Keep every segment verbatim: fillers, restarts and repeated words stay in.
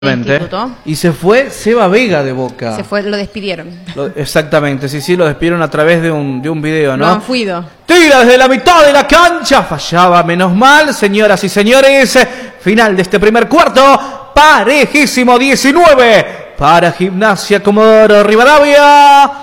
Y se fue Seba Vega de Boca. Se fue, lo despidieron. Lo, exactamente, sí, sí, lo despidieron a través de un, de un video, ¿no? Lo han fuido. Tira desde la mitad de la cancha, fallaba, menos mal, señoras y señores. Final de este primer cuarto, parejísimo, diecinueve para Gimnasia Comodoro Rivadavia.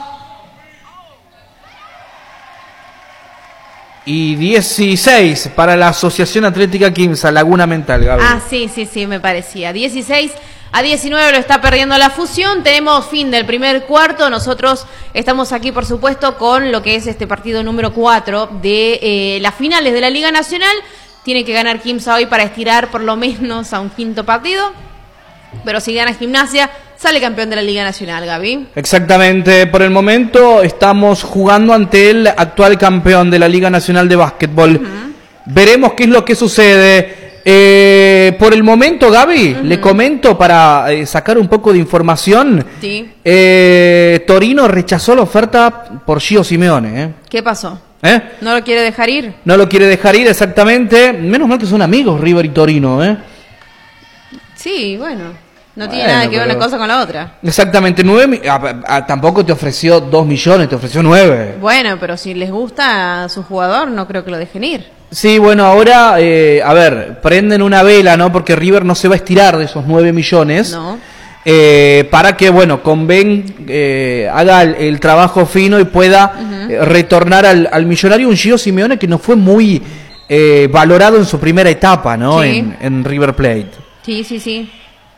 Y dieciséis para la Asociación Atlética Quimsa, Laguna Mental, Gaby. Ah, sí, sí, sí, me parecía. dieciséis a diecinueve lo está perdiendo la Fusión. Tenemos fin del primer cuarto. Nosotros estamos aquí, por supuesto, con lo que es este partido número cuatro de eh, las finales de la Liga Nacional. Tiene que ganar Quimsa hoy para estirar por lo menos a un quinto partido. Pero si gana Gimnasia, sale campeón de la Liga Nacional, Gaby. Exactamente, por el momento estamos jugando ante el actual campeón de la Liga Nacional de Básquetbol. Uh-huh. Veremos qué es lo que sucede. Eh, por el momento, Gaby, uh-huh. le comento para eh, sacar un poco de información. Sí. Eh, Torino rechazó la oferta por Gio Simeone. ¿eh? ¿Qué pasó? ¿Eh? ¿No lo quiere dejar ir? No lo quiere dejar ir, exactamente. Menos mal que son amigos River y Torino, ¿eh? Sí, bueno, no tiene bueno, nada que ver pero... una cosa con la otra. Exactamente, nueve, a, a, tampoco te ofreció dos millones, te ofreció nueve. Bueno, pero si les gusta a su jugador, no creo que lo dejen ir. Sí, bueno, ahora, eh, a ver, prenden una vela, ¿no? Porque River no se va a estirar de esos nueve millones. No. Eh, para que, bueno, Conven eh, haga el, el trabajo fino y pueda uh-huh. eh, retornar al, al millonario un Gio Simeone que no fue muy eh, valorado en su primera etapa, ¿no? Sí. En, en River Plate. Sí, sí, sí.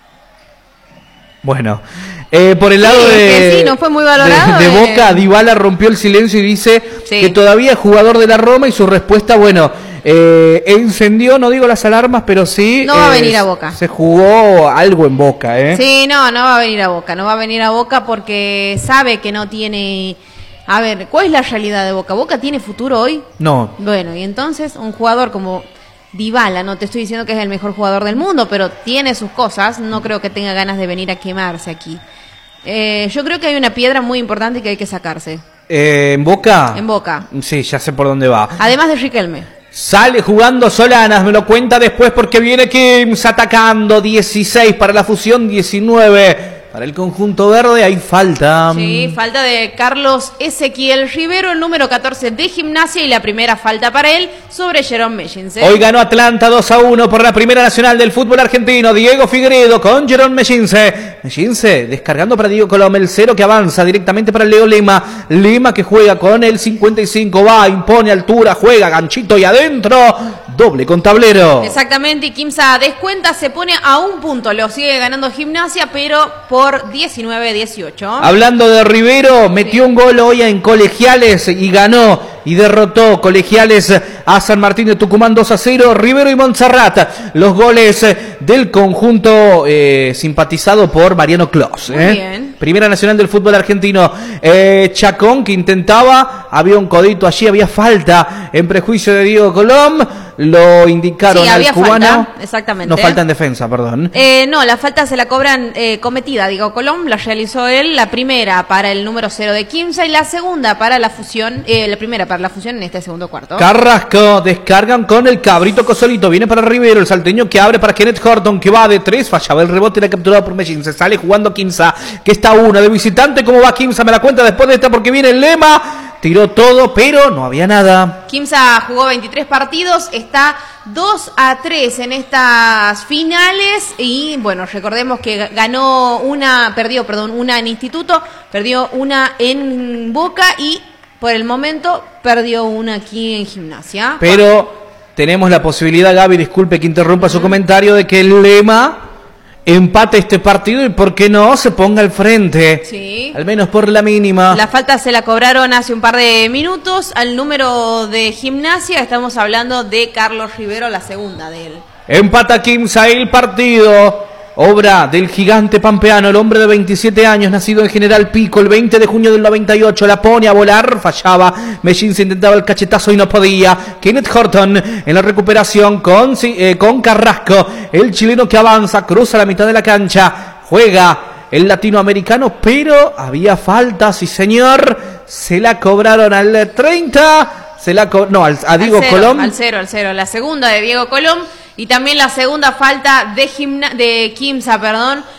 Bueno, eh, por el lado sí, de, que sí, no fue muy valorado, de, de eh. Boca, Dybala rompió el silencio y dice sí. que todavía es jugador de la Roma y su respuesta, bueno, eh, encendió, no digo las alarmas, pero sí... No va eh, a venir a Boca. Se jugó algo en Boca, ¿eh? Sí, no, no va a venir a Boca, no va a venir a Boca porque sabe que no tiene... A ver, ¿cuál es la realidad de Boca? ¿Boca tiene futuro hoy? No. Bueno, y entonces un jugador como... Dybala, no te estoy diciendo que es el mejor jugador del mundo, pero tiene sus cosas, no creo que tenga ganas de venir a quemarse aquí. Eh, yo creo que hay una piedra muy importante que hay que sacarse. Eh, ¿En Boca? En Boca. Sí, ya sé por dónde va. Además de Riquelme. Sale jugando Solanas, me lo cuenta después porque viene Kims atacando. Dieciséis para la Fusión, diecinueve para el conjunto verde, hay falta. Sí, falta de Carlos Ezequiel Rivero, el número catorce de Gimnasia, y la primera falta para él sobre Jerome Mellince. Hoy ganó Atlanta dos a uno por la primera nacional del fútbol argentino. Diego Figueiredo con Jerome Mellince. Mellince descargando para Diego Colom, el cero que avanza directamente para Leo Lima. Lima que juega con el cincuenta y cinco, va, impone altura, juega ganchito y adentro. Doble con tablero. Exactamente, y Quimsa descuenta, se pone a un punto, lo sigue ganando Gimnasia, pero por diecinueve a dieciocho. Hablando de Rivero, metió sí. un gol hoy en Colegiales y ganó y derrotó Colegiales a San Martín de Tucumán dos a cero. Rivero y Montserrat, los goles del conjunto eh, simpatizado por Mariano Clos. Muy ¿eh? bien. Primera nacional del fútbol argentino. Eh, Chacón que intentaba, había un codito allí, había falta en prejuicio de Diego Colom. Lo indicaron sí, al había cubano. Falta, exactamente. No falta en defensa, perdón. Eh, no, la falta se la cobran eh, cometida, digo, Colom, la realizó él, la primera para el número cero de Quimsa y la segunda para la Fusión, eh, la primera para la Fusión en este segundo cuarto. Carrasco, descargan con el cabrito Cosolito, viene para Rivero, el salteño que abre para Kenneth Horton, que va de tres, fallaba el rebote y era capturado por Mellín, se sale jugando Quimsa, que está una de visitante. ¿Cómo va Quimsa? Me la cuenta después de esta porque viene el Lema. Tiró todo, pero no había nada. Quimsa jugó veintitrés partidos, está dos a tres en estas finales y bueno, recordemos que ganó una, perdió, perdón, una en Instituto, perdió una en Boca y por el momento perdió una aquí en Gimnasia. Pero tenemos la posibilidad, Gaby, disculpe que interrumpa uh-huh. su comentario, de que el Lema empate este partido y por qué no se ponga al frente, sí. al menos por la mínima. La falta se la cobraron hace un par de minutos al número de Gimnasia, estamos hablando de Carlos Rivero, la segunda de él. Empata Quimsa el partido, obra del gigante pampeano, el hombre de veintisiete años, nacido en General Pico el veinte de junio del noventa y ocho, la pone a volar, fallaba, Mellín se intentaba el cachetazo y no podía. Kenneth Horton en la recuperación con, eh, con Carrasco, el chileno que avanza, cruza la mitad de la cancha, juega el latinoamericano, pero había falta, sí señor, se la cobraron al treinta, se la co- no, al, a Diego al cero, Colom. Al cero, al cero, la segunda de Diego Colom. Y también la segunda falta de, Gimna de Quimsa, perdón,